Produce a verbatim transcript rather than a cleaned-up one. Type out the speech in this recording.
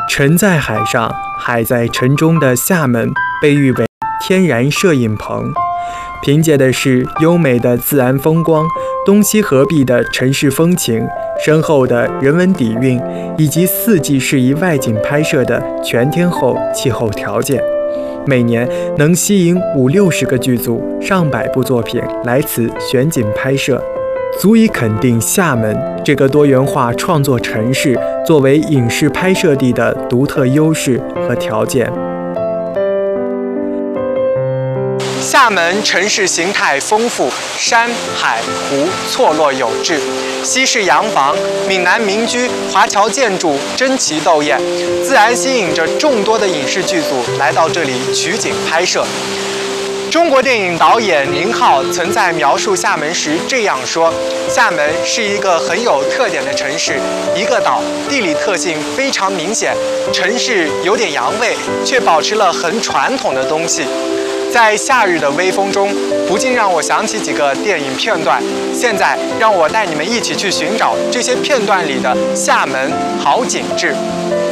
沉在海上，海在城中的厦门被誉为天然摄影棚，凭借的是优美的自然风光、东西合璧的城市风情、深厚的人文底蕴，以及四季适宜外景拍摄的全天候气候条件，每年能吸引五六十个剧组、上百部作品来此选景拍摄，足以肯定厦门这个多元化创作城市作为影视拍摄地的独特优势和条件。厦门城市形态丰富，山海湖错落有致，西式洋房、闽南民居、华侨建筑争奇斗艳，自然吸引着众多的影视剧组来到这里取景拍摄。中国电影导演宁浩曾在描述厦门时这样说：厦门是一个很有特点的城市，一个岛，地理特性非常明显，城市有点洋味，却保持了很传统的东西。在夏日的微风中，不禁让我想起几个电影片段。现在让我带你们一起去寻找这些片段里的厦门好景致。